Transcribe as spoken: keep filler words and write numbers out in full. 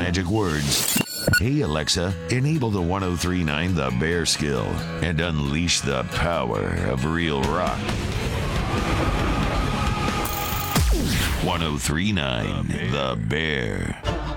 magic words. Hey Alexa, enable the one oh three point nine The Bear skill and unleash the power of real rock. one oh three point nine The Bear.